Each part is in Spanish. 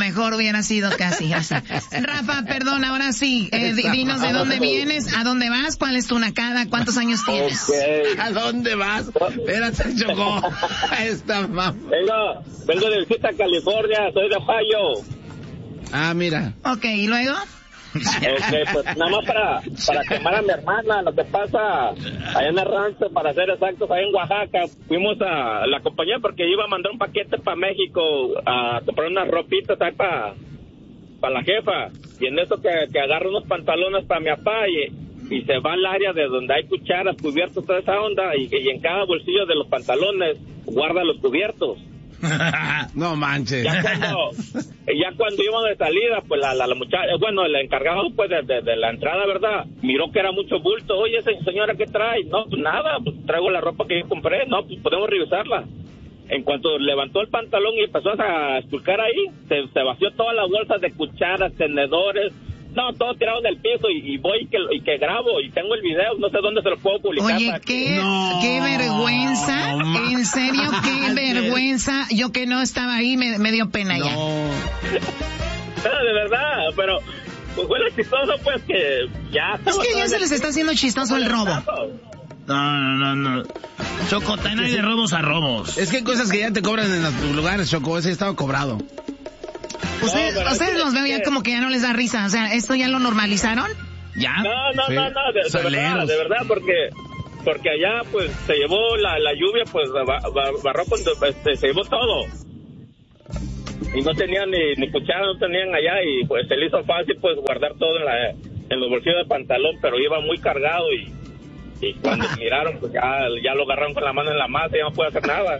mejor hubiera sido casi así. Rafa, perdón, ahora sí, dinos de dónde vienes, a dónde vas, cuál es tu nacada, cuántos años tienes. Okay. ¿A dónde vas? Espérate, Choco. Esta mamá. Vengo de visita a California, soy de Ohio. Ah, mira. Ok, ¿y luego? Pues nada más para quemar a mi hermana. Lo que pasa allá en el rancho, para ser exactos, allá en Oaxaca, fuimos a la compañía porque iba a mandar un paquete para México a comprar unas ropitas ahí para la jefa, y en eso que agarro unos pantalones para mi papá y se va al área de donde hay cucharas, cubiertos, toda esa onda, y en cada bolsillo de los pantalones guarda los cubiertos. No manches. Ya cuando íbamos de salida, pues la muchacha, bueno, el encargado pues de la entrada, ¿verdad? Miró que era mucho bulto. Oye, señora, ¿qué trae? No, pues nada, pues traigo la ropa que yo compré. No, pues podemos revisarla. En cuanto levantó el pantalón y empezó a esculcar ahí, se vació toda la bolsa de cucharas, tenedores. No, todo tirado en el piso, y voy y que grabo, y tengo el video, no sé dónde se lo puedo publicar. Oye, qué vergüenza, en serio, qué vergüenza. Yo que no estaba ahí, me dio pena ya. No, de verdad, pero pues fue lo chistoso, pues, que ya... Es que ya se les está haciendo chistoso el robo. No. Choco, también hay de robos a robos. Es que hay cosas que ya te cobran en los lugares, Choco, ese estaba cobrado. Ustedes los veo ya como que ya no les da risa, o sea, ¿esto ya lo normalizaron? ¿Ya? No, de verdad, porque allá, pues, se llevó la lluvia, pues, barró se llevó todo. Y no tenían ni cuchara, no tenían allá, y pues se le hizo fácil, pues, guardar todo en los bolsillos del pantalón, pero iba muy cargado, y cuando miraron, pues, ya lo agarraron con la mano en la masa, ya no puede hacer nada.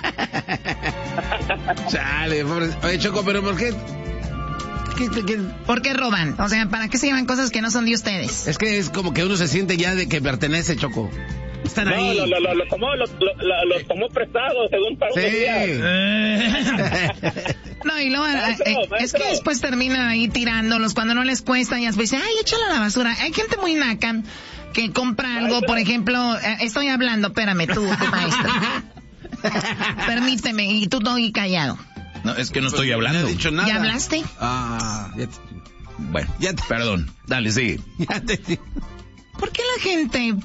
Chale, pobre. Oye, Choco, pero ¿por qué? ¿Por qué roban? O sea, ¿para qué se llevan cosas que no son de ustedes? Es que es como que uno se siente ya de que pertenece, Choco. Están ahí. Lo tomó prestado, según para No, y luego, es que después terminan ahí tirándolos cuando no les cuesta, y después dicen, ay, échalo a la basura. Hay gente muy naca que compra algo, por ejemplo, estoy hablando, espérame, tú maestro. Permíteme, y tú no, y callado. No, es que no estoy hablando. No he dicho nada. ¿Ya hablaste? Bueno, perdón, dale, sigue. ¿Por qué la gente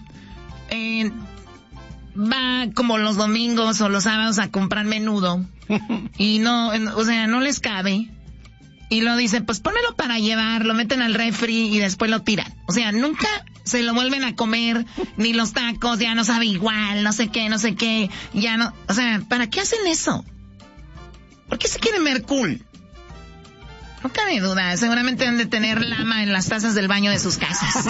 va como los domingos o los sábados a comprar menudo y no les cabe? Y lo dicen, pues pónmelo para llevar, lo meten al refri y después lo tiran. O sea, nunca se lo vuelven a comer, ni los tacos, ya no sabe igual, no sé qué, ya no... O sea, ¿para qué hacen eso? ¿Por qué se quieren ver cool? No cabe duda, seguramente han de tener lama en las tazas del baño de sus casas.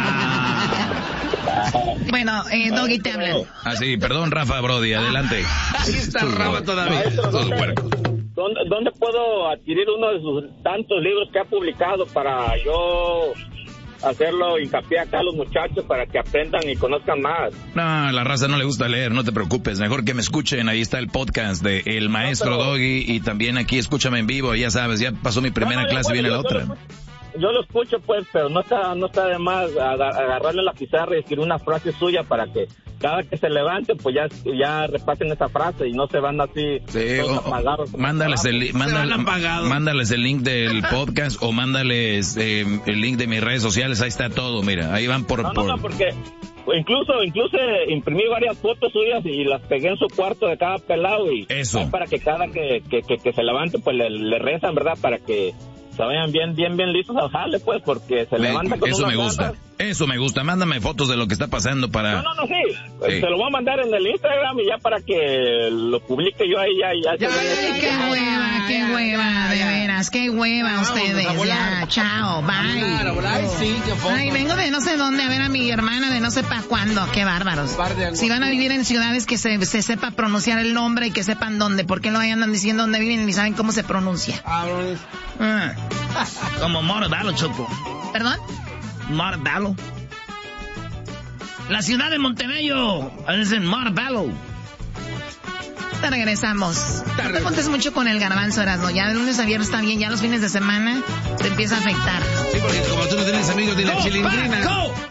Bueno, Doggy te hablan. Sí, perdón, Rafa Brody, adelante. Ahí está Rafa todavía. ¿Dónde puedo adquirir uno de sus tantos libros que ha publicado para yo hacerlo hincapié acá a los muchachos para que aprendan y conozcan más? No, a la raza no le gusta leer, no te preocupes, mejor que me escuchen, ahí está el podcast de El Maestro Doggy, y también aquí escúchame en vivo, ya sabes, ya pasó mi primera clase, viene la otra. Yo lo escucho, pues, pero no está de más agarrarle la pizarra y escribir una frase suya para que cada que se levante, pues ya repasen esa frase y no se van así apagados. Mándales el link del podcast o mándales el link de mis redes sociales, ahí está todo, mira, ahí van por... No, porque incluso imprimí varias fotos suyas y las pegué en su cuarto de cada pelado, y eso para que cada que se levante, pues le rezan, ¿verdad? Para que se vayan bien listos al jale, pues, porque se levanta con Eso me gusta, mándame fotos de lo que está pasando para... Sí. Se lo voy a mandar en el Instagram y ya para que lo publique yo ahí, ya. Qué hueva, de veras, qué hueva ustedes, ya, chao, bye. Ay, vengo de no sé dónde a ver a mi hermana de no sé para cuándo, qué bárbaros. Si van a vivir en ciudades que se sepa pronunciar el nombre y que sepan dónde, ¿por qué no andan diciendo dónde viven y ni saben cómo se pronuncia? Como Morodalo, Choco. ¿Perdón? Morodalo. La ciudad de Montevideo, es en Morodalo. Te regresamos. No te juntes mucho con el garbanzo, Erasmo. Ya de lunes a viernes está bien, ya los fines de semana te empieza a afectar. Sí, porque como tú no tienes amigos de la chilindrina.